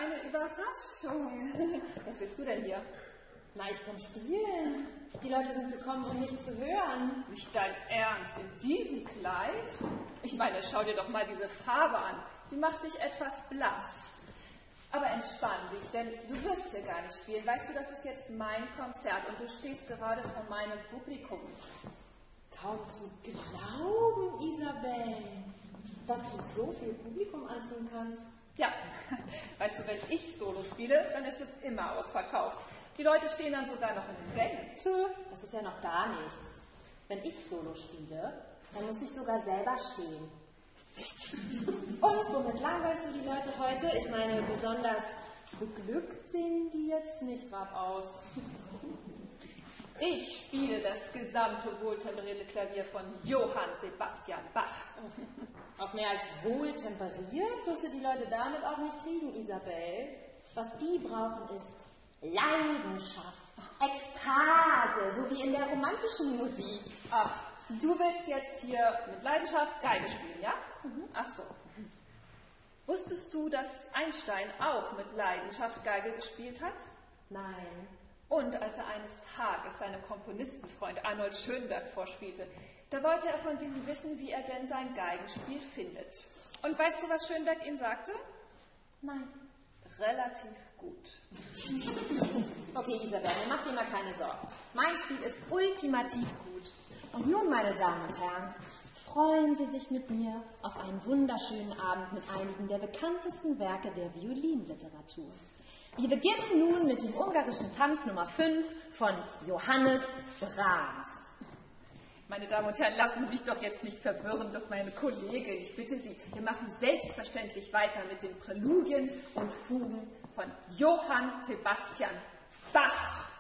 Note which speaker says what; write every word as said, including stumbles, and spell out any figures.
Speaker 1: eine Überraschung. Was willst du denn hier?
Speaker 2: Na, ich komm spielen. Die Leute sind gekommen, um mich zu hören.
Speaker 1: Nicht dein Ernst, in diesem Kleid? Ich meine, schau dir doch mal diese Farbe an. Die macht dich etwas blass. Aber entspann dich, denn du wirst hier gar nicht spielen. Weißt du, das ist jetzt mein Konzert und du stehst gerade vor meinem Publikum.
Speaker 2: Kaum zu glauben, Isabel, dass du so viel Publikum anziehen kannst.
Speaker 1: Ja, weißt du, wenn ich Solo spiele, dann ist es immer ausverkauft. Die Leute stehen dann sogar noch in den Gängen.
Speaker 2: Tö, das ist ja noch gar nichts. Wenn ich Solo spiele, dann muss ich sogar selber stehen. Und womit langweilst du die Leute heute? Ich meine, besonders beglückt sehen die jetzt nicht gerade aus.
Speaker 1: Ich spiele das gesamte wohltemperierte Klavier von Johann Sebastian Bach.
Speaker 2: Auf mehr als wohltemperiert wirst du die Leute damit auch nicht kriegen, Isabel. Was die brauchen ist Leidenschaft, Ekstase, so wie in der romantischen Musik.
Speaker 1: Ach, du willst jetzt hier mit Leidenschaft Geige spielen, ja?
Speaker 2: Mhm.
Speaker 1: Ach so. Wusstest du, dass Einstein auch mit Leidenschaft Geige gespielt hat?
Speaker 2: Nein.
Speaker 1: Und als er eines Tages seinem Komponistenfreund Arnold Schönberg vorspielte, da wollte er von diesem wissen, wie er denn sein Geigenspiel findet. Und weißt du, was Schönberg ihm sagte?
Speaker 2: Nein.
Speaker 1: Relativ gut.
Speaker 2: Okay, Isabel, mach dir mal keine Sorgen. Mein Spiel ist ultimativ gut. Und nun, meine Damen und Herren, freuen Sie sich mit mir auf einen wunderschönen Abend mit einigen der bekanntesten Werke der Violinliteratur. Wir beginnen nun mit dem ungarischen Tanz Nummer fünf von Johannes Brahms.
Speaker 1: Meine Damen und Herren, lassen Sie sich doch jetzt nicht verwirren durch meine Kollegin. Ich bitte Sie, wir machen selbstverständlich weiter mit den Präludien und Fugen von Johann Sebastian Bach.